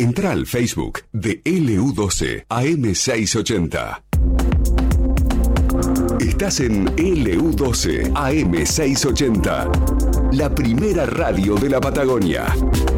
Entra al Facebook de LU12 AM680. Estás en LU12 AM680, la primera radio de la Patagonia.